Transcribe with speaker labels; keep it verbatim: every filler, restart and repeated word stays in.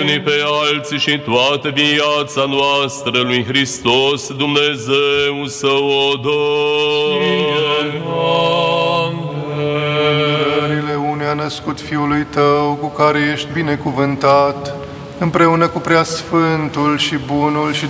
Speaker 1: unii pe alții și toată viața noastră lui Hristos Dumnezeu să o dăm.
Speaker 2: Cântările unea născut Fiului Tău, cu care ești binecuvântat, împreună cu Preasfântul și Bunul și